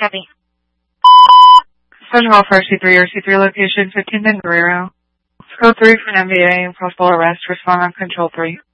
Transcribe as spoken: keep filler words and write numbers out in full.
Copy. Special call for C three or C three location, fifteen Ben Guerrero. Code three for an M V A and possible arrest. Respond on control three.